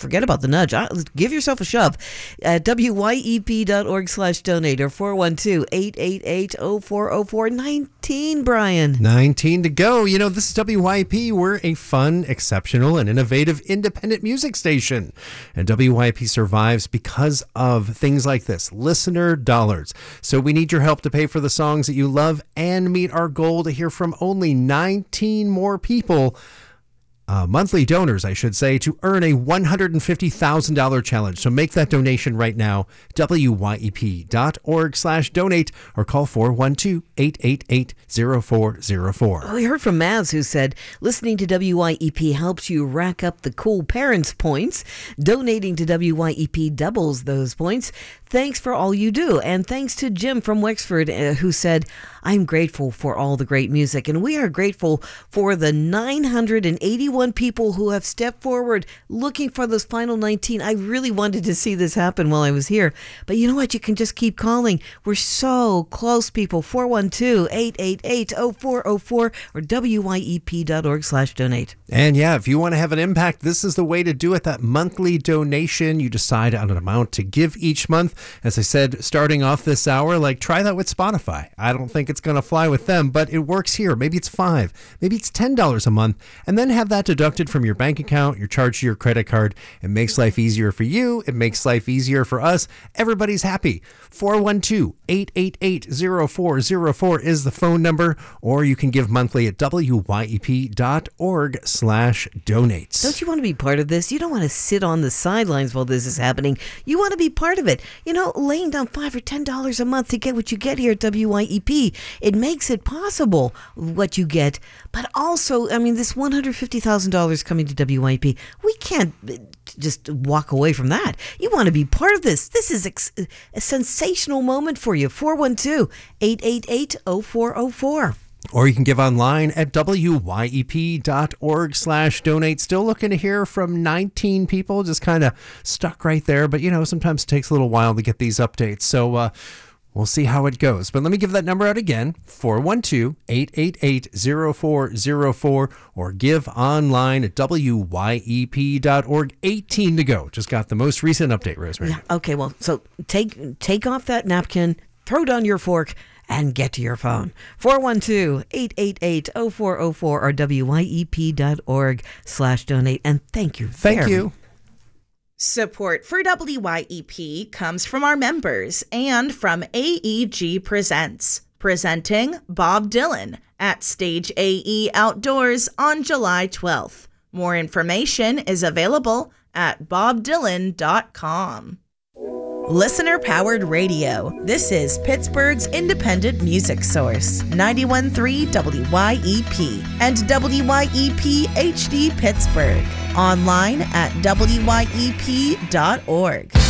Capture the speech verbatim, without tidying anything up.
forget about the nudge. Uh, give yourself a shove at W Y E P dot org slash donate or four one two, eight eight eight, oh four oh four. nineteen, Brian. nineteen to go. You know, this is W Y E P. We're a fun, exceptional, and innovative independent music station. And W Y E P survives because of things like this, listener dollars. So we need your help to pay for the songs that you love and meet our goal to hear from only nineteen more people, uh, monthly donors, I should say, to earn a one hundred fifty thousand dollars challenge. So make that donation right now, W Y E P dot org slash donate, or call four one two, eight eight eight, oh four oh four. Well, we heard from Maz, who said, listening to W Y E P helps you rack up the cool parents points. Donating to W Y E P doubles those points. Thanks for all you do. And thanks to Jim from Wexford, uh, who said, I'm grateful for all the great music. And we are grateful for the nine hundred eighty-one people who have stepped forward looking for those final nineteen. I really wanted to see this happen while I was here. But you know what? You can just keep calling. We're so close, people. four one two, eight eight eight, oh four oh four or W Y E P dot org slash donate. And yeah, if you want to have an impact, this is the way to do it. That monthly donation, you decide on an amount to give each month. As I said, starting off this hour, like try that with Spotify. I don't think it's going to fly with them, but it works here. Maybe it's five, maybe it's ten dollars a month, and then have that deducted from your bank account, your charge to your credit card. It makes life easier for you. It makes life easier for us. Everybody's happy. four one two, eight eight eight, oh four oh four is the phone number, or you can give monthly at W Y E P dot org slash donates. Don't you want to be part of this? You don't want to sit on the sidelines while this is happening. You want to be part of it. You know, laying down five or ten dollars a month to get what you get here at W Y E P, it makes it possible what you get. But also, I mean, this one hundred fifty thousand dollars coming to W Y E P, we can't just walk away from that. You want to be part of this. This is ex- a sensational moment for you. four one two, eight eight eight, oh four oh four. Or you can give online at W Y E P dot org slash donate. Still looking to hear from nineteen people, just kind of stuck right there. But, you know, sometimes it takes a little while to get these updates. So uh, we'll see how it goes. But let me give that number out again, four one two, eight eight eight, oh four oh four, or give online at W Y E P dot org. eighteen to go. Just got the most recent update, Rosemary. Yeah, okay, well, so take take off that napkin, throw down your fork, and get to your phone. four one two, eight eight eight, oh four oh four or W Y E P dot org slash donate. And thank you. Thank very you. Support for W Y E P comes from our members and from A E G Presents, presenting Bob Dylan at Stage A E Outdoors on July twelfth. More information is available at bob dylan dot com. Listener-powered radio. This is Pittsburgh's independent music source, ninety-one point three W Y E P and W Y E P H D Pittsburgh. Online at W Y E P dot org.